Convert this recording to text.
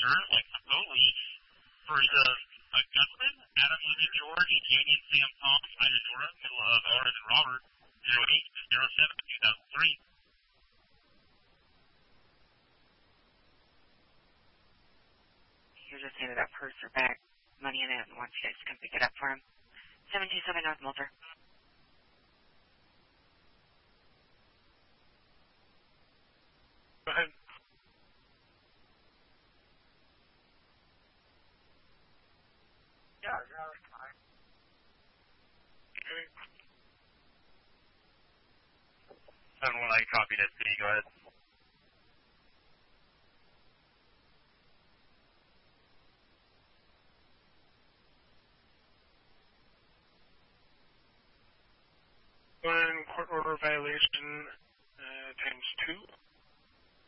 sure, like the police versus Guzman, Adam Eugene George, Union Sam Thomas, Ida Dora, middle of Orange and Robert, 0807 2003. He just handed that purse or bag, money in it, and wants you guys to come pick it up for him. 727 North Mulder. Go ahead. Yeah, that's fine. Okay. 7-1, I copied it. City, go ahead. One court order violation times 2.